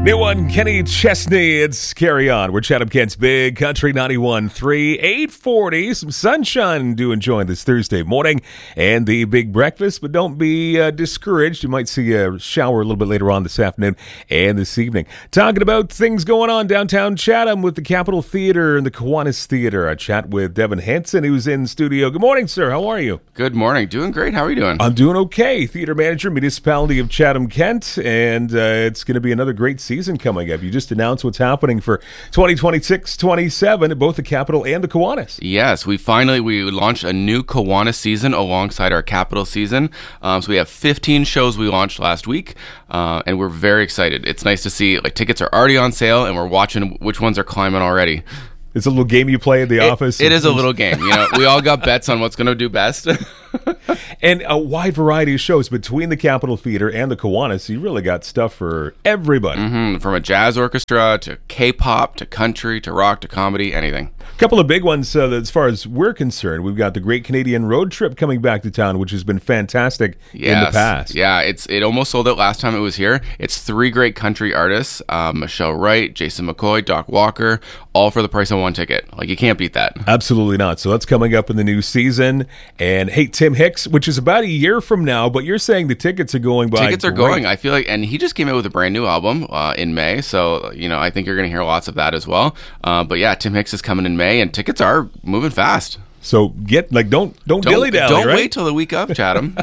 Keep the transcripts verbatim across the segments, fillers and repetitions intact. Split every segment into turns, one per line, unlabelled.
New one, Kenny Chesney. It's Carry On. We're Chatham Kent's Big Country ninety-one point three, eight forty. Some sunshine to enjoy this Thursday morning and the big breakfast, but don't be uh, discouraged. You might see a shower a little bit later on this afternoon and this evening. Talking about things going on downtown Chatham with the Capitol Theatre and the Kiwanis Theatre. I chat with Devin Hanson, who's in studio. Good morning, sir. How are you?
Good morning. Doing great. How are you doing?
I'm doing okay. Theatre manager, Municipality of Chatham Kent, and uh, it's going to be another great season. season coming up. You just announced what's happening for twenty twenty-six twenty-seven at both the Capitol and the Kiwanis.
Yes, we finally we launched a new Kiwanis season alongside our Capitol season. Um, so we have fifteen shows we launched last week, uh, and we're very excited. It's nice to see like tickets are already on sale, and we're watching which ones are climbing already.
It's a little game you play at the
it,
office.
It is a little game. You know, we all got bets on what's going to do best.
And a wide variety of shows between the Capitol Theatre and the Kiwanis. You really got stuff for everybody.
Mm-hmm. From a jazz orchestra to K-pop to country to rock to comedy, anything.
A couple of big ones uh, as far as we're concerned. We've got the Great Canadian Road Trip coming back to town, which has been fantastic
yes.
in the past.
Yeah, it's it almost sold out last time it was here. It's three great country artists, uh, Michelle Wright, Jason McCoy, Doc Walker, all for the price of one ticket. Like, you can't beat that.
Absolutely not. So that's coming up in the new season. And hey, Tim Hicks, which is about a year from now, but you're saying the tickets are going by.
Tickets are
great.
going. I feel like, and he just came out with a brand new album uh, in May. So, you know, I think you're going to hear lots of that as well. Uh, but yeah, Tim Hicks is coming in May, and tickets are moving fast.
So get like don't don't,
don't
dilly dally.
Don't
right?
wait till the week of Chatham.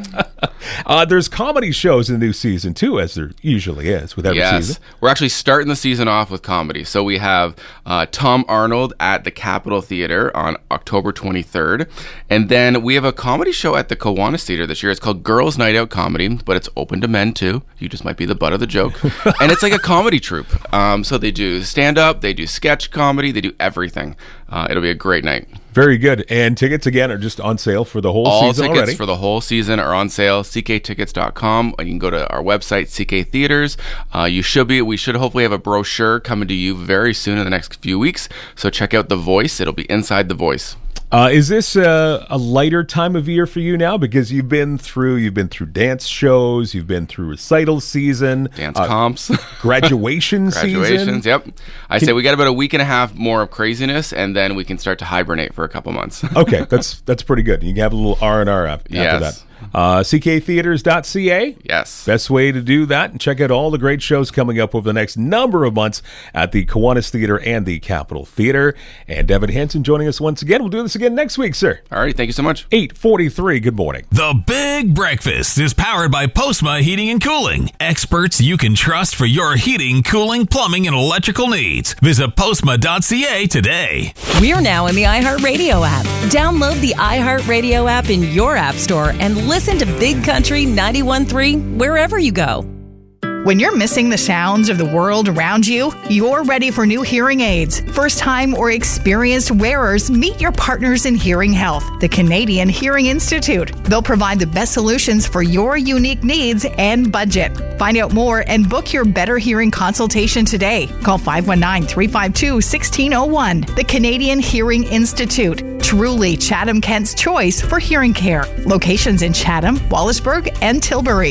uh, there's comedy shows in the new season too, as there usually is with every
yes.
season.
We're actually starting the season off with comedy. So we have uh, Tom Arnold at the Capitol Theatre on October twenty-third, and then we have a comedy show at the Kiwanis Theatre this year. It's called Girls Night Out Comedy, but it's open to men too. You just might be the butt of the joke, and it's like a comedy troupe. Um, so they do stand up, they do sketch comedy, they do everything. Uh, it'll be a great night.
Very good. And tickets, again, are just on sale for the whole
All
season
tickets
already.
for the whole season are on sale, c k tickets dot com. You can go to our website, C K Theaters. Uh, you should be, we should hopefully have a brochure coming to you very soon in the next few weeks. So check out The Voice. It'll be inside The Voice.
Uh, is this uh, a lighter time of year for you now? Because you've been through, you've been through dance shows, you've been through recital season,
dance
uh,
comps,
graduation
graduations.
season.
Yep. I
Can,
say we got about a week and a half more of craziness, and then we can start to hibernate for a couple months.
Okay, that's that's pretty good. You can have a little R and R after
yes.
that. Uh, c k theaters dot c a.
Yes.
Best way to do that, and check out all the great shows coming up over the next number of months at the Kiwanis Theatre and the Capitol Theatre. And Devin Hanson joining us once again. We'll do this again next week, sir.
All right. Thank you so much.
eight forty-three. Good morning.
The Big Breakfast is powered by Postma Heating and Cooling. Experts you can trust for your heating, cooling, plumbing, and electrical needs. Visit postma dot c a today.
We're now in the iHeartRadio app. Download the iHeartRadio app in your app store and listen to Big Country ninety-one point three wherever you go.
When you're missing the sounds of the world around you, you're ready for new hearing aids. First-time or experienced wearers, meet your partners in hearing health, the Canadian Hearing Institute. They'll provide the best solutions for your unique needs and budget. Find out more and book your better hearing consultation today. Call five one nine, three five two, one six zero one. The Canadian Hearing Institute. Truly Chatham Kent's choice for hearing care. Locations in Chatham, Wallaceburg, and Tilbury.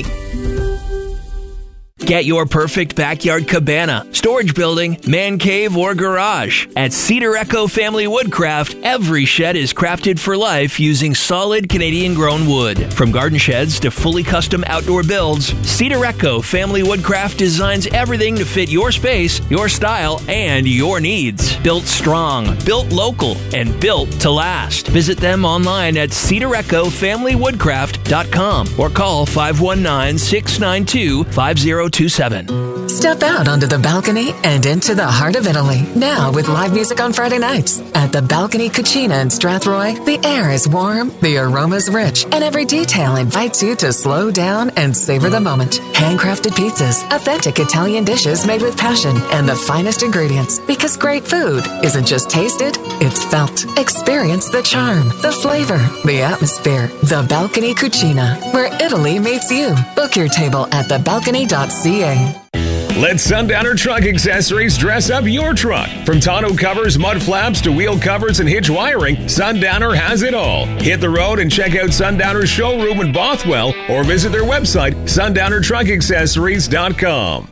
Get your perfect backyard cabana, storage building, man cave, or garage. At Cedar Echo Family Woodcraft, every shed is crafted for life using solid Canadian-grown wood. From garden sheds to fully custom outdoor builds, Cedar Echo Family Woodcraft designs everything to fit your space, your style, and your needs. Built strong, built local, and built to last. Visit them online at cedar echo family woodcraft dot com or call five one nine, six nine two, five zero two seven.
Step out onto the balcony and into the heart of Italy. Now with live music on Friday nights. At the Balcony Cucina in Strathroy, the air is warm, the aroma's rich, and every detail invites you to slow down and savor the moment. Handcrafted pizzas, authentic Italian dishes made with passion, and the finest ingredients. Because great food isn't just tasted, it's felt. Experience the charm, the flavor, the atmosphere. The Balcony Cucina, where Italy meets you. Book your table at the balcony dot c a.
Let Sundowner Truck Accessories dress up your truck. From tonneau covers, mud flaps, to wheel covers and hitch wiring, Sundowner has it all. Hit the road and check out Sundowner's showroom in Bothwell or visit their website, sundowner truck accessories dot com.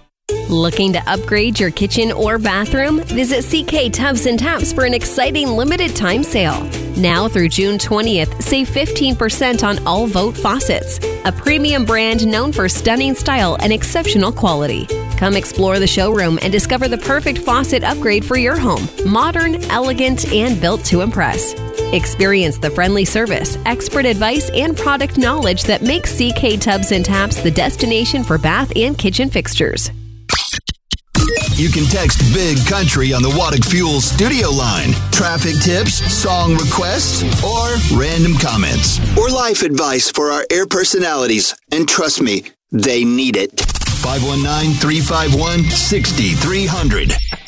Looking to upgrade your kitchen or bathroom? Visit C K Tubs and Taps for an exciting limited time sale. Now through June twentieth, save fifteen percent on all Vote faucets, a premium brand known for stunning style and exceptional quality. Come explore the showroom and discover the perfect faucet upgrade for your home. Modern, elegant, and built to impress. Experience the friendly service, expert advice, and product knowledge that makes C K Tubs and Taps the destination for bath and kitchen fixtures.
You can text Big Country on the Waddick Fuel studio line. Traffic tips, song requests, or random comments. Or life advice for our air personalities. And trust me, they need it. five one nine, three five one, six three zero zero.